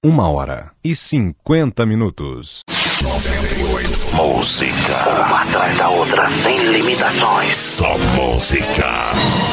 1h50. 98. Música. Uma atrás da outra, sem limitações. Só música.